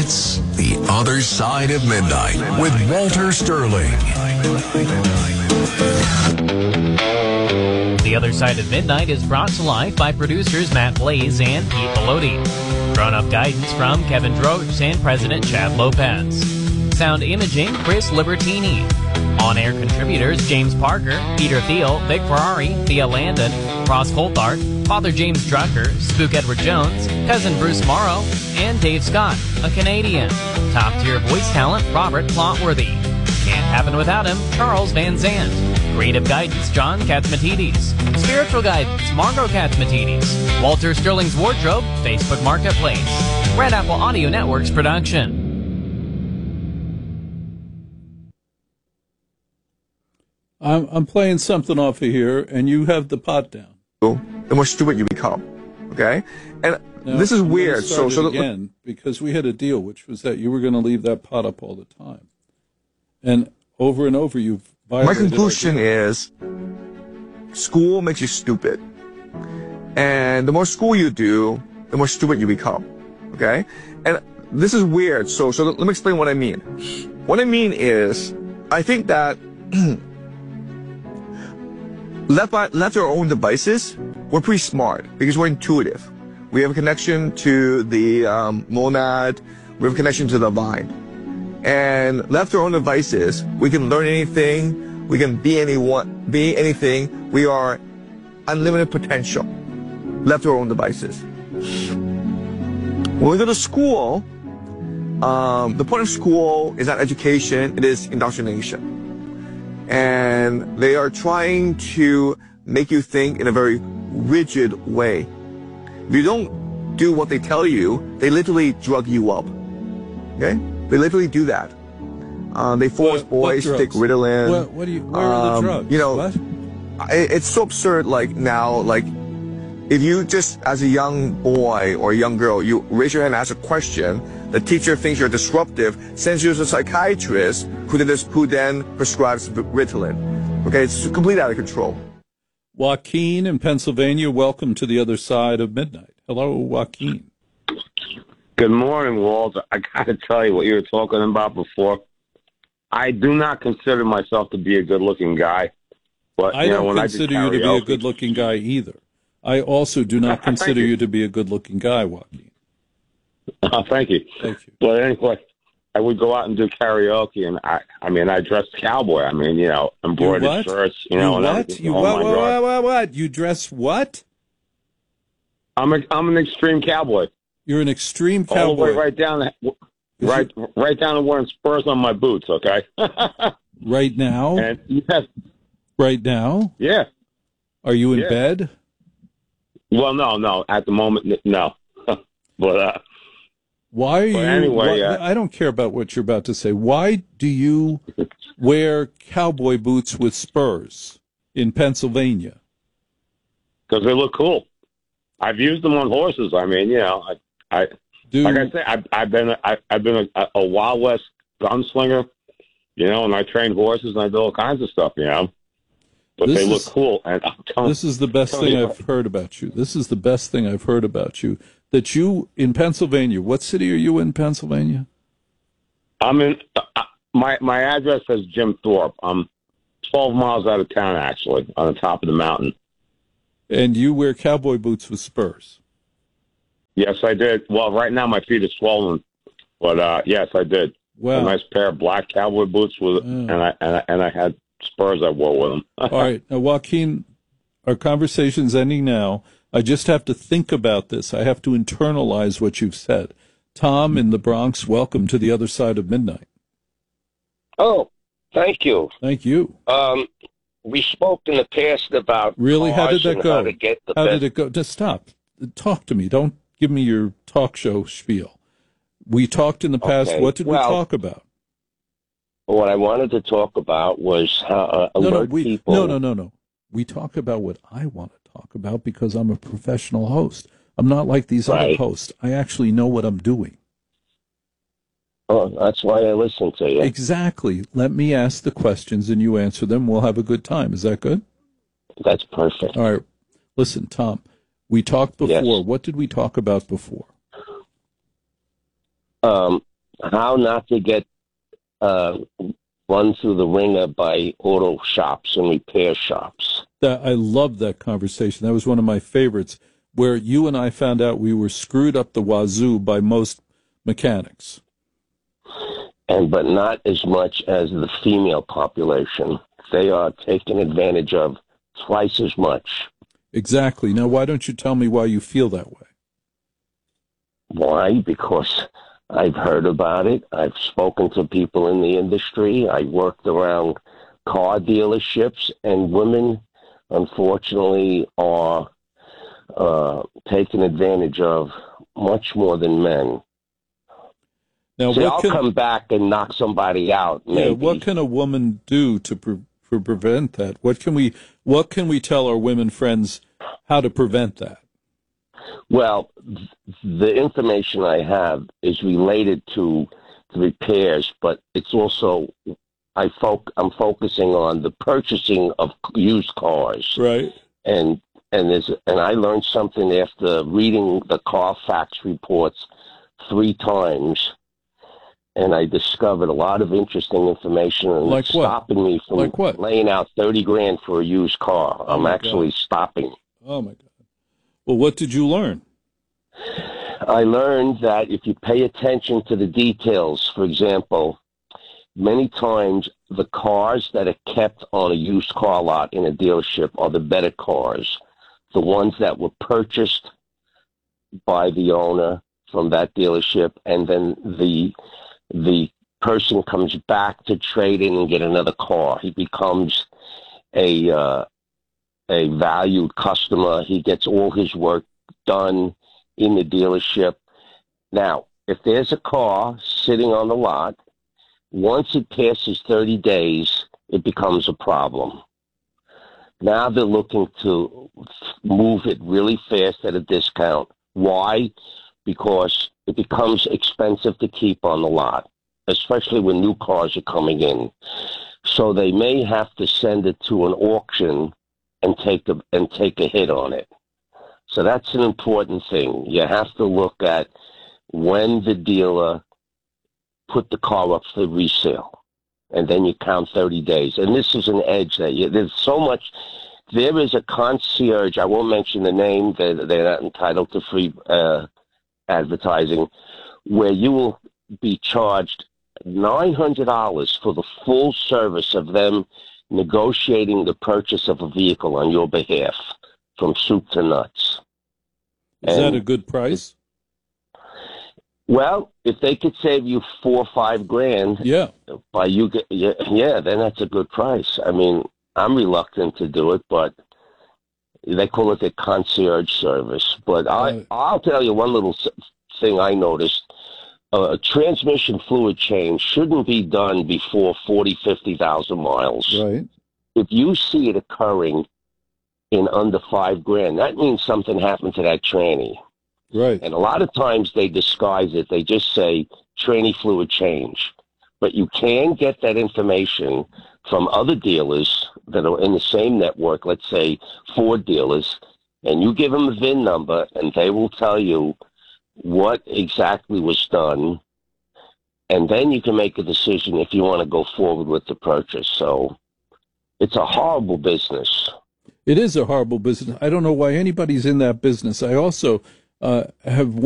It's The Other Side of Midnight with Walter Sterling. The Other Side of Midnight is brought to life by producers Matt Blaze and Pete Bellotti. Grown-up guidance from Kevin Droge and President Chad Lopez. Sound imaging, Chris Libertini. On-air contributors, James Parker, Peter Thiel, Vic Ferrari, Thea Landon, Ross Coulthard, Father James Drucker, Spook Edward Jones, Cousin Bruce Morrow, and Dave Scott, a Canadian. Top-tier voice talent, Robert Plotworthy. Can't happen without him, Charles Van Zandt. Creative guidance, John Katzmatidis. Spiritual guidance, Margot Katzmatidis. Walter Sterling's Wardrobe, Facebook Marketplace. Red Apple Audio Network's production. I'm playing something off of here, and you have the pot down. The more stupid you become, okay? And now, this is weird. So again, because we had a deal, which was that you were going to leave that pot up all the time, and over you've violated. My conclusion is, school makes you stupid, and the more school you do, the more stupid you become, okay? And this is weird. So let me explain what I mean. What I mean is, I think that. Left to our own devices, we're pretty smart because we're intuitive. We have a connection to the monad, we have a connection to the divine. And left to our own devices, we can learn anything, we can be anything, we are unlimited potential. Left to our own devices. When we go to school, the point of school is not education, it is indoctrination. And they are trying to make you think in a very rigid way. If you don't do what they tell you, they literally drug you up. Okay? They literally do that. They force boys to take Ritalin. Where are the drugs? You know, what? It's so absurd. Like now, like if you just, as a young boy or a young girl, you raise your hand and ask a question, the teacher thinks you're disruptive, sends you to a psychiatrist who then prescribes Ritalin. Okay, it's completely out of control. Joaquin in Pennsylvania, welcome to the Other Side of Midnight. Hello, Joaquin. Good morning, Walter. I got to tell you what you were talking about before. I do not consider myself to be a good-looking guy. But I don't consider you to be a good-looking guy either. I also do not consider you to be a good-looking guy, Joaquin. Thank you. Thank you. But anyway, I would go out and do karaoke, and I dressed cowboy. I mean, embroidered shirts, what? What? You dress what? I'm an extreme cowboy. You're an extreme cowboy. All the way right down to wearing spurs on my boots. Okay. Right now. And yes. Right now. Yeah. Are you in bed? Well, no. At the moment, no. But why are you? Anyway, I don't care about what you're about to say. Why do you wear cowboy boots with spurs in Pennsylvania? Because they look cool. I've used them on horses. I mean, like I say, I've been a Wild West gunslinger, and I train horses and I do all kinds of stuff, But they look cool. And this is the best thing I've heard about you. This is the best thing I've heard about you. That you, in Pennsylvania, what city are you in Pennsylvania? I'm in, my address says Jim Thorpe. I'm 12 miles out of town, actually, on the top of the mountain. And you wear cowboy boots with spurs? Yes, I did. Well, right now my feet are swollen. But, yes, I did. Wow. A nice pair of black cowboy boots and I had spurs I wore with them. All right. Now, Joaquin, our conversation's ending now. I just have to think about this. I have to internalize what you've said. Tom in the Bronx, welcome to the Other Side of Midnight. Oh, thank you. Thank you. We spoke in the past about really. How did that go? How did it go? Just stop. Talk to me. Don't give me your talk show spiel. We talked in the past. Okay. What did we talk about? What I wanted to talk about was how people. No. We talk about what I want to talk about because I'm a professional host. I'm not like these other hosts. I actually know what I'm doing. Oh, that's why I listen to you. Exactly. Let me ask the questions and you answer them. We'll have a good time. Is that good? That's perfect. All right. Listen, Tom, we talked before. Yes. What did we talk about before? how not to get run through the ringer by auto shops and repair shops. I love that conversation. That was one of my favorites, where you and I found out we were screwed up the wazoo by most mechanics. But not as much as the female population. They are taken advantage of twice as much. Exactly. Now, why don't you tell me why you feel that way? Why? Because I've heard about it. I've spoken to people in the industry. I worked around car dealerships, and women, unfortunately, are taken advantage of much more than men. Now, see, I'll come back and knock somebody out. Maybe. Yeah, what can a woman do to prevent that? What can we tell our women friends how to prevent that? Well, the information I have is related to the repairs, but it's also I'm focusing on the purchasing of used cars. Right. And I learned something after reading the Carfax reports 3 times. And I discovered a lot of interesting information, and like it's stopping me from laying out $30,000 for a used car. I'm actually stopping. Oh my God! Well, what did you learn? I learned that if you pay attention to the details, for example, many times the cars that are kept on a used car lot in a dealership are the better cars, the ones that were purchased by the owner from that dealership, and then the person comes back to trade in and get another car. He becomes a valued customer. He gets all his work done in the dealership. Now, if there's a car sitting on the lot, once it passes 30 days, it becomes a problem. Now they're looking to move it really fast at a discount. Why? Because it becomes expensive to keep on the lot, especially when new cars are coming in. So they may have to send it to an auction and take a hit on it. So that's an important thing. You have to look at when the dealer put the car up for resale, and then you count 30 days. And this is an edge that there's so much. There is a concierge. I won't mention the name. They're not entitled to free advertising, where you will be charged $900 for the full service of them negotiating the purchase of a vehicle on your behalf, from soup to nuts. Is that a good price? Well, if they could save you $4 or $5 grand, then that's a good price. I mean, I'm reluctant to do it, but they call it the concierge service. But I'll tell you one little thing I noticed. A transmission fluid change shouldn't be done before 40, 50,000 miles. Right. If you see it occurring in under $5 grand, that means something happened to that tranny. Right. And a lot of times they disguise it. They just say tranny fluid change. But you can get that information from other dealers that are in the same network, let's say Ford dealers, and you give them a VIN number and they will tell you what exactly was done. And then you can make a decision if you want to go forward with the purchase. So it's a horrible business. It is a horrible business. I don't know why anybody's in that business. I also have